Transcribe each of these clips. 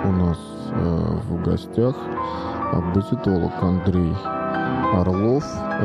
у нас в гостях базитолог Андрей Орлов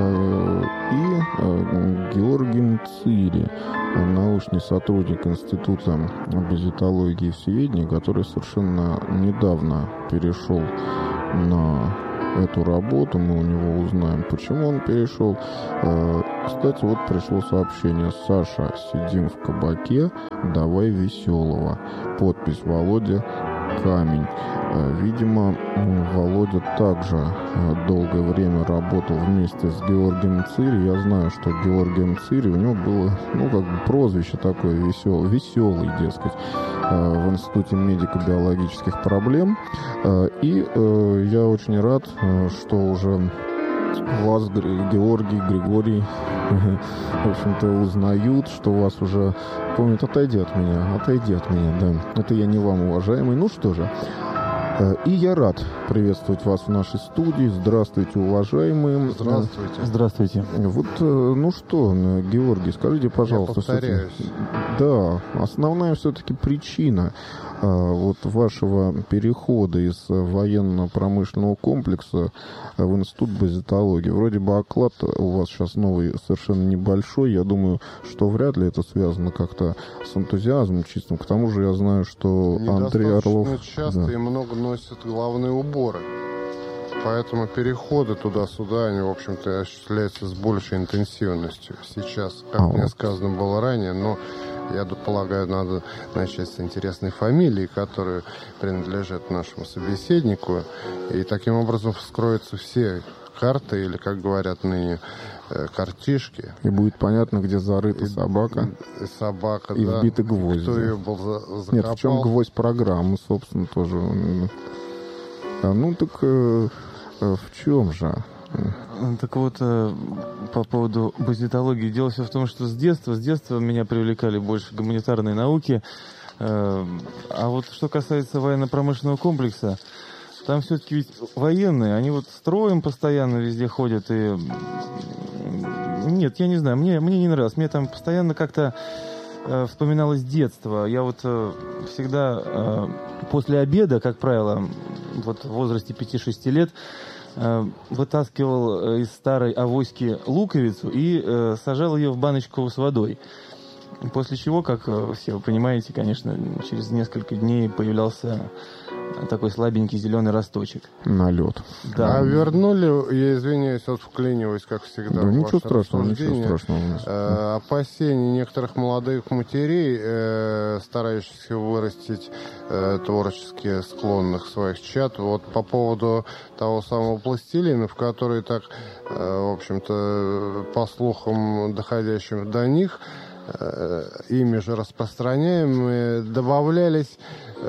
и Георгий Мцири, научный сотрудник Института базитологии и всеведения, который совершенно недавно перешел на эту работу. Мы у него узнаем, почему он перешел. Кстати, вот пришло сообщение: Саша, сидим в кабаке, давай веселого. Подпись: Володя Камень. Видимо, Володя также долгое время работал вместе с Георгием Мцири. Я знаю, что Георгий Мцири, у него было, прозвище такое веселый, дескать, в Институте медико-биологических проблем. И я очень рад, что уже вас, Григорий, в общем-то, узнают, что вас уже помнят. Отойди от меня, да. Это я не вам, уважаемый. Ну что же, и я рад приветствовать вас в нашей студии. Здравствуйте, уважаемые. Здравствуйте. Вот, ну что, Георгий, скажите, пожалуйста. Я повторяюсь. Да, основная все-таки причина вот вашего перехода из военно-промышленного комплекса в Институт базитологии. Вроде бы оклад у вас сейчас новый совершенно небольшой. Я думаю, что вряд ли это связано как-то с энтузиазмом чистым. К тому же я знаю, что Андрей Орлов... часто и много носят головные уборы. Поэтому переходы туда-сюда, они, в общем-то, осуществляются с большей интенсивностью сейчас, как мне сказано было ранее, но я полагаю, надо начать с интересной фамилии, которая принадлежит нашему собеседнику, и таким образом вскроются все карты, или, как говорят ныне, картишки. И будет понятно, где зарыта собака. Собака, и да. вбиты гвозди. Кто ее был закопал. Нет, в чем гвоздь программы, собственно, тоже. Ну так в чем же? Так вот, по поводу базитологии. Дело все в том, что с детства меня привлекали больше гуманитарные науки. А вот что касается военно-промышленного комплекса, там все-таки ведь военные, они вот строем постоянно везде ходят. И нет, я не знаю, мне не нравилось. Мне там постоянно как-то вспоминалось детство. Я вот всегда после обеда, как правило, вот в возрасте 5-6 лет, вытаскивал из старой авоськи луковицу и сажал ее в баночку с водой. После чего, как все вы понимаете, конечно, через несколько дней появлялся такой слабенький зеленый росточек. Налет. Да. А вернули, я извиняюсь, вклиниваюсь, как всегда. Да, ничего страшного. Опасения некоторых молодых матерей, старающихся вырастить творчески склонных своих чад, вот по поводу того самого пластилина, в который так, в общем-то, по слухам, доходящим до них, ими же распространяемые, добавлялись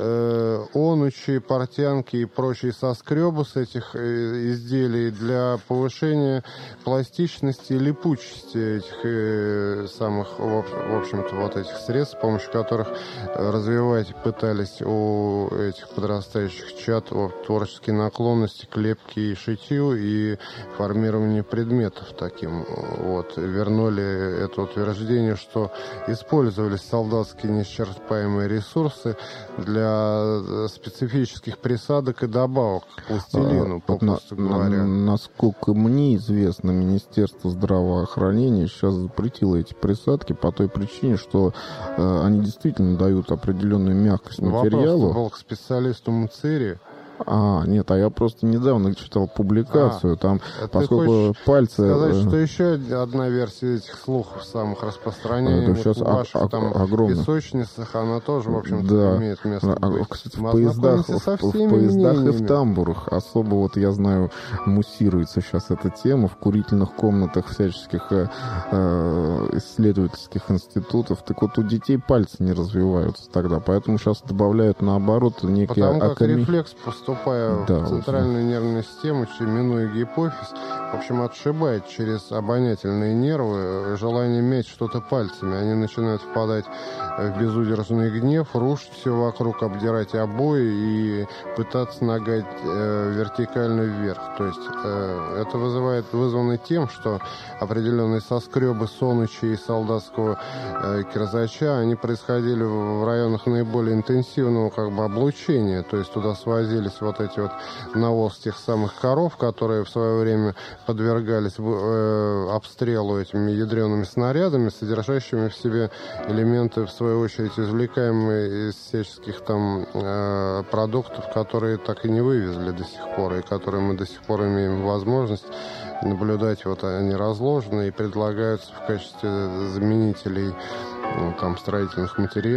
онучи, портянки и прочие соскребы с этих изделий для повышения пластичности и липучести этих самых, в общем-то, вот этих средств, с помощью которых развивать пытались у этих подрастающих чад творческие наклонности к лепке и шитью и формированию предметов таким. Вот. Вернули это утверждение, что использовались солдатские неисчерпаемые ресурсы для специфических присадок и добавок к пластилину, попросту говоря. Насколько мне известно, Министерство здравоохранения сейчас запретило эти присадки по той причине, что они действительно дают определенную мягкость материалу. Вопрос был к специалисту Мцири. Нет, я просто недавно читал публикацию, там, поскольку пальцы... сказать, что еще одна версия этих слухов самых распространенных в ваших песочницах, она тоже, в общем-то, имеет место быть. Кстати, в поездах и в тамбурах особо, вот я знаю, муссируется сейчас эта тема, в курительных комнатах всяческих исследовательских институтов. Так вот, у детей пальцы не развиваются тогда, поэтому сейчас добавляют, наоборот, некий... Потому как рефлекс поступая в центральную нервную систему, минуя гипофиз, в общем, отшибает через обонятельные нервы желание мять что-то пальцами. Они начинают впадать в безудержный гнев, рушить все вокруг, обдирать обои и пытаться нагать вертикально вверх. То есть это вызвано тем, что определенные соскребы Соныча и солдатского кирзача, они происходили в районах наиболее интенсивного облучения. То есть туда свозились вот эти вот навоз тех самых коров, которые в свое время подвергались обстрелу этими ядреными снарядами, содержащими в себе элементы, в свою очередь, извлекаемые из всяческих там продуктов, которые так и не вывезли до сих пор, и которые мы до сих пор имеем возможность наблюдать. Вот они разложены и предлагаются в качестве заменителей там строительных материалов.